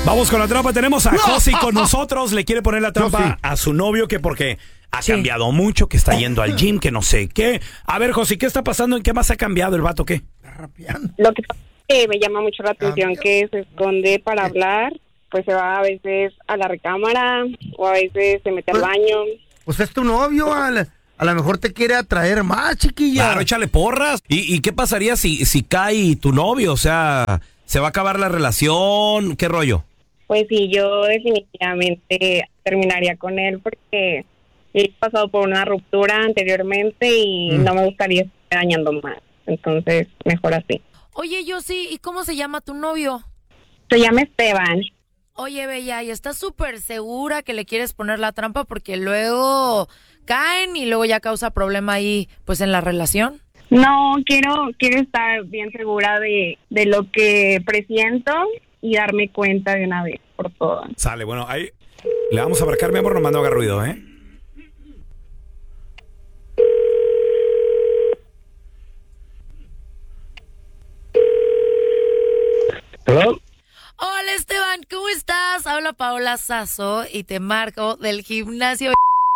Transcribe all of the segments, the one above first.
Vamos con la trampa. Tenemos a Josi con nosotros. Le quiere poner la trampa a su novio que porque ha cambiado mucho, que está yendo al gym, que no sé qué. A ver, Josi, ¿qué está pasando? ¿En qué más ha cambiado el vato? ¿Qué? Lo que pasa es que me llama mucho la atención que se esconde para hablar, pues se va a veces a la recámara o a veces se mete al baño. Pues es tu novio, a lo mejor te quiere atraer más, chiquilla. Claro, échale porras. ¿Y qué pasaría si cae tu novio? O sea, ¿se va a acabar la relación? ¿Qué rollo? Pues sí, yo definitivamente terminaría con él porque he pasado por una ruptura anteriormente y no me gustaría estar dañando más. Entonces, mejor así. Oye, Josi, ¿y cómo se llama tu novio? Se llama Esteban. Oye, Bella, ¿y estás súper segura que le quieres poner la trampa porque luego caen y luego ya causa problema ahí, pues, en la relación? No, quiero estar bien segura de lo que presiento y darme cuenta de una vez por todas. Sale, bueno, ahí le vamos a marcar, mi amor, no haga ruido, ¿eh? ¿Hello? Hola, Esteban, ¿cómo estás? Habla Paola Sasso y te marco del gimnasio.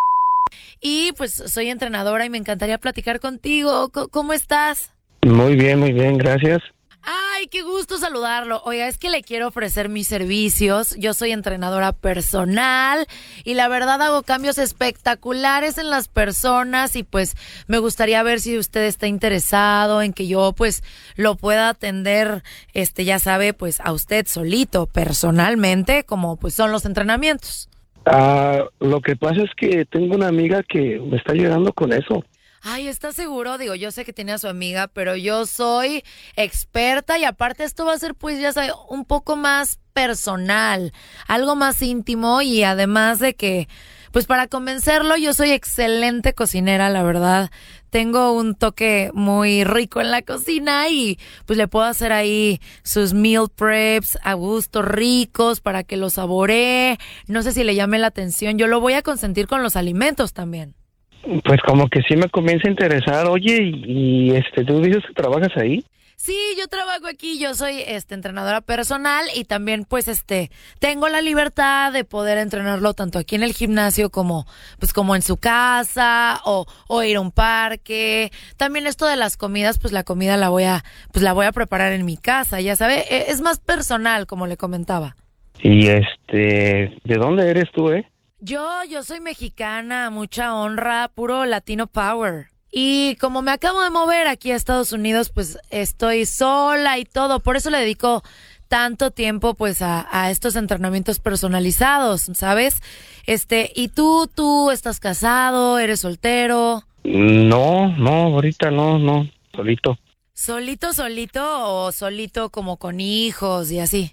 Y pues soy entrenadora y me encantaría platicar contigo. ¿Cómo estás? Muy bien, gracias. Ay, qué gusto saludarlo. Oiga, es que le quiero ofrecer mis servicios. Yo soy entrenadora personal y la verdad hago cambios espectaculares en las personas y pues me gustaría ver si usted está interesado en que yo pues lo pueda atender, ya sabe, pues a usted solito, personalmente, como pues son los entrenamientos. Lo que pasa es que tengo una amiga que me está ayudando con eso. Ay, ¿estás seguro? Digo, yo sé que tiene a su amiga, pero yo soy experta y aparte esto va a ser, pues, ya sabes, un poco más personal, algo más íntimo y además de que, pues, para convencerlo, yo soy excelente cocinera, la verdad. Tengo un toque muy rico en la cocina y, pues, le puedo hacer ahí sus meal preps a gusto, ricos, para que los saboree. No sé si le llame la atención. Yo lo voy a consentir con los alimentos también. Pues como que sí me comienza a interesar. Oye, y ¿tú dices que trabajas ahí? Sí, yo trabajo aquí, yo soy entrenadora personal y también pues tengo la libertad de poder entrenarlo tanto aquí en el gimnasio como en su casa o ir a un parque. También esto de las comidas, pues la comida la voy a preparar en mi casa, ya sabe, es más personal como le comentaba. Y ¿de dónde eres tú, Yo soy mexicana, mucha honra, puro Latino Power. Y como me acabo de mover aquí a Estados Unidos, pues estoy sola y todo. Por eso le dedico tanto tiempo pues a estos entrenamientos personalizados, ¿sabes? ¿Y tú estás casado? ¿Eres soltero? No, ahorita no, solito. ¿Solito o solito como con hijos y así?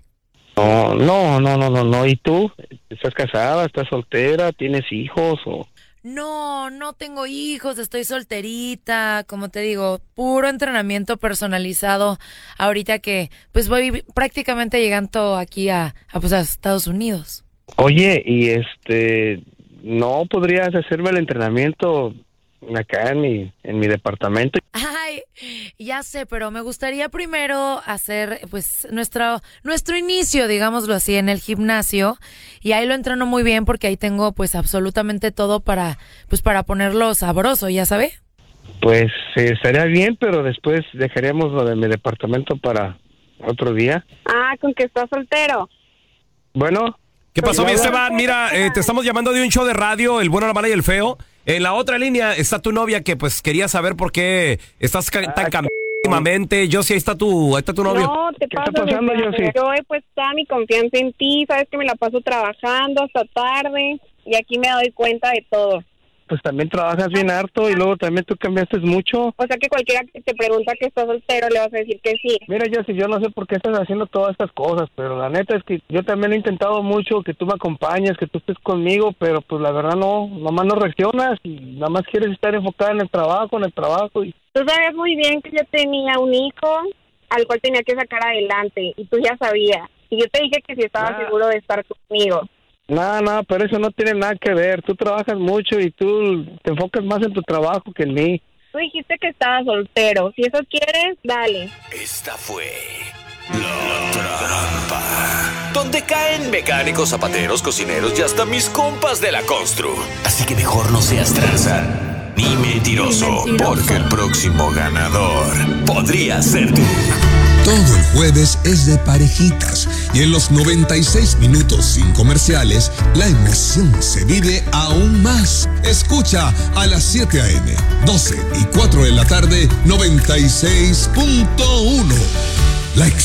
No. ¿Y tú? ¿Estás casada? ¿Estás soltera? ¿Tienes hijos o...? No tengo hijos, estoy solterita, como te digo, puro entrenamiento personalizado ahorita que pues voy prácticamente llegando aquí a Estados Unidos. Oye, y ¿no podrías hacerme el entrenamiento acá en mi departamento? Ay, ya sé, pero me gustaría primero hacer pues nuestro inicio, digámoslo así, en el gimnasio y ahí lo entreno muy bien porque ahí tengo pues absolutamente todo para ponerlo sabroso, ¿ya sabe? Pues estaría bien, pero después dejaríamos lo de mi departamento para otro día. ¿Con que estás soltero? Bueno. ¿Qué pasó, mi Esteban? Mira, te estamos llamando de un show de radio, El Bueno, la Mala y el Feo. En la otra línea está tu novia que pues quería saber por qué estás tan cambiada últimamente. Josi, ahí está tu novio. No, ¿Qué está pasando, Josi? Yo he puesto toda mi confianza en ti, sabes que me la paso trabajando hasta tarde y aquí me doy cuenta de todo. Pues también trabajas bien harto y luego también tú cambiaste mucho. O sea que cualquiera que te pregunta que estás soltero le vas a decir que sí. Mira, yo no sé por qué estás haciendo todas estas cosas, pero la neta es que yo también he intentado mucho que tú me acompañes, que tú estés conmigo, pero pues la verdad nomás no reaccionas y nada más quieres estar enfocada en el trabajo y... Tú sabes muy bien que yo tenía un hijo al cual tenía que sacar adelante y tú ya sabías. Y yo te dije que si estabas seguro de estar conmigo. No, pero eso no tiene nada que ver. Tú trabajas mucho y tú te enfocas más en tu trabajo que en mí. Tú dijiste que estabas soltero. Si eso quieres, dale. Esta fue La Trampa. donde caen mecánicos, zapateros, cocineros y hasta mis compas de la constru. Así que mejor no seas tranza ni mentiroso, porque el próximo ganador podría ser tú. Todo el jueves es de parejitas y en los 96 minutos sin comerciales, la emoción se vive aún más. Escucha a las 7 a.m., 12 y 4 de la tarde, 96.1.